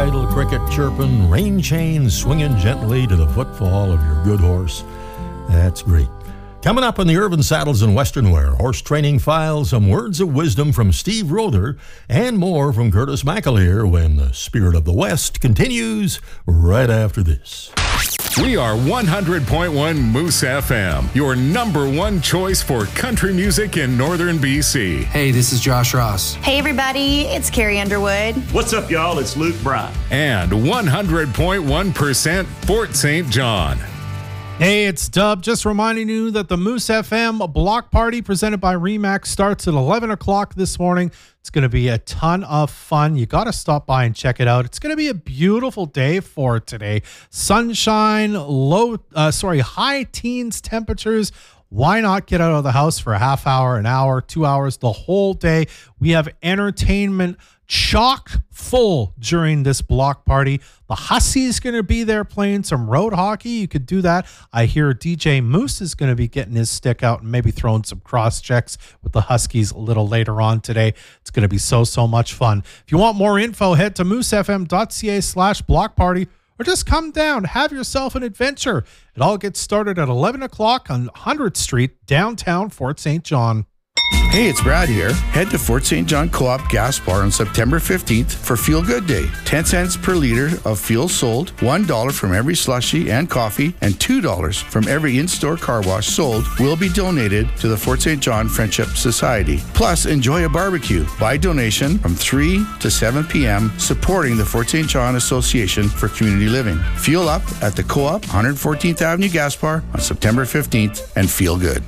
idle cricket chirping, rain chains swinging gently to the footfall of your good horse. That's great. Coming up on the Urban Saddles and Western Wear Horse Training File, some words of wisdom from Steve Rother and more from Curtis McAleer when the Spirit of the West continues right after this. We are 100.1 Moose FM, your number one choice for country music in northern BC. Hey, this is Josh Ross. Hey, everybody, it's Carrie Underwood. What's up, y'all? It's Luke Bryan. And 100.1% Fort St. John. Hey, it's Dub. Just reminding you that the Moose FM block party presented by RE/MAX starts at 11 o'clock this morning. It's going to be a ton of fun. You got to stop by and check it out. It's going to be a beautiful day for today. Sunshine, high teens temperatures. Why not get out of the house for a half hour, an hour, 2 hours, the whole day? We have entertainment chock full during this block party. The Huskies going to be there playing some road hockey. You could do that. I hear DJ Moose is going to be getting his stick out and maybe throwing some cross checks with the Huskies a little later on today. It's going to be so much fun. If you want more info, head to moosefm.ca/block party or just come down, have yourself an adventure. It all gets started at 11 o'clock on 100th Street, downtown Fort St. John. Hey, it's Brad here. Head to Fort St. John Co-op Gas Bar on September 15th for Feel Good Day. 10 cents per liter of fuel sold, $1 from every slushie and coffee, and $2 from every in-store car wash sold will be donated to the Fort St. John Friendship Society. Plus, enjoy a barbecue by donation from 3 to 7 p.m. supporting the Fort St. John Association for Community Living. Fuel up at the Co-op 114th Avenue Gas Bar on September 15th and feel good.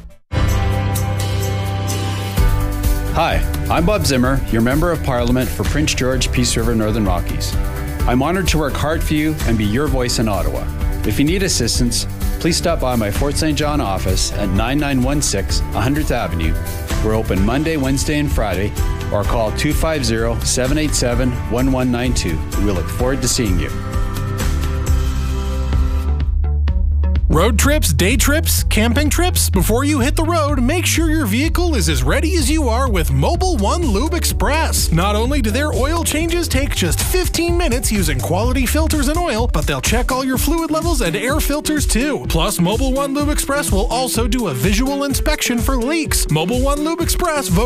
Hi, I'm Bob Zimmer, your Member of Parliament for Prince George, Peace River, Northern Rockies. I'm honored to work hard for you and be your voice in Ottawa. If you need assistance, please stop by my Fort St. John office at 9916 100th Avenue. We're open Monday, Wednesday, and Friday, or call 250-787-1192. We look forward to seeing you. Road trips, day trips, camping trips? Before you hit the road, make sure your vehicle is as ready as you are with Mobil 1 Lube Express. Not only do their oil changes take just 15 minutes using quality filters and oil, but they'll check all your fluid levels and air filters too. Plus, Mobil 1 Lube Express will also do a visual inspection for leaks. Mobil 1 Lube Express